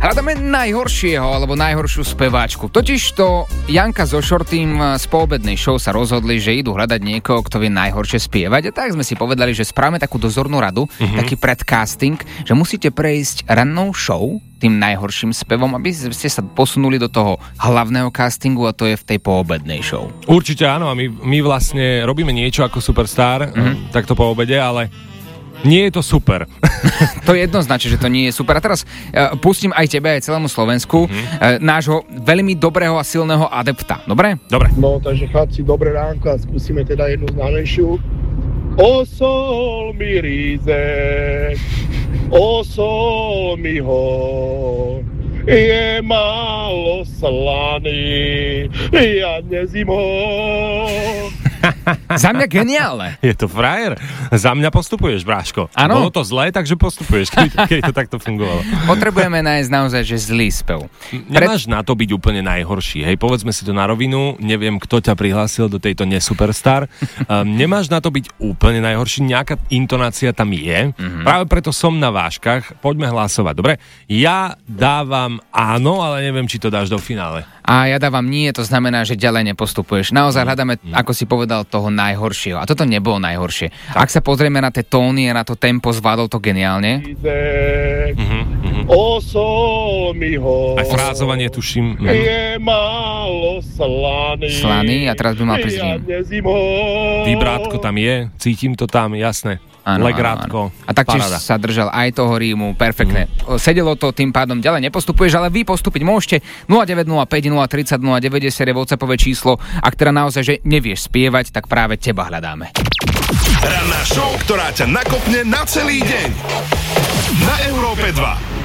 Hľadáme najhoršieho alebo najhoršiu speváčku. Totižto Janka so Shortym z poobednej show sa rozhodli, že idú hľadať niekoho, kto vie najhoršie spievať. A tak sme si povedali, že správame takú dozornú radu, taký predcasting, že musíte prejsť rannou show tým najhorším spevom, aby ste sa posunuli do toho hlavného castingu, a to je v tej poobednej show. Určite áno, a my vlastne robíme niečo ako Superstar, takto po obede, ale nie je to super. To je jednoznačne, že to nie je super. A teraz pustím aj tebe, aj celému Slovensku nášho veľmi dobrého a silného adepta. Dobre? Dobre. No, takže chlapci, dobré ránko a skúsime teda jednu známejšiu. Osol mi rízek, osol mi ho, je málo slaný, ja nezim ho. Za mňa geniálne. Je to frajer. Za mňa postupuješ, Bráško. Áno. Bolo to zlé, takže postupuješ, keď to takto fungovalo. Potrebujeme nájsť naozaj, že zlý spev. Nemáš na to byť úplne najhorší. Hej, povedzme si to na rovinu. Neviem, kto ťa prihlásil do tejto nesuperstar. Nemáš na to byť úplne najhorší. Nejaká intonácia tam je. Práve preto som na vážkach. Poďme hlasovať. Dobre? Ja dávam áno, ale neviem, či to dáš do finále. A ja dávam nie, to znamená, že ďalej nepostupuješ. Naozaj hľadáme, ako si povedal, toho najhoršieho. A toto nebolo najhoršie. Ak sa pozrieme na tie tóny a na to tempo, zvládol to geniálne. Osol mi ho. Aj frázovanie tuším. Je málo slaný. Slaný, a teraz by mal prísť ja rím. nezim ho. Vybrátko tam je, cítim to tam, jasné. Áno, Legrátko. áno. A taktiež paráda. sa držal aj toho rímu, perfektne. Sedelo to, tým pádom ďalej nepostupuješ, ale vy postúpiť môžete. 0905 030 090 je WhatsAppové číslo. Ak teda naozaj, že nevieš spievať, tak práve teba hľadáme. Ranná show, ktorá ťa nakopne na celý deň. Na Európe 2.